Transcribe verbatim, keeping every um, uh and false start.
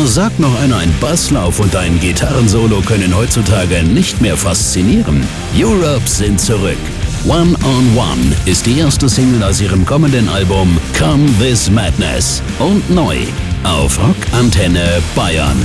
Aber sag noch einer, ein Basslauf und ein Gitarrensolo können heutzutage nicht mehr faszinieren. Europe sind zurück. One on One ist die erste Single aus ihrem kommenden Album Come This Madness und neu auf Rock Antenne Bayern.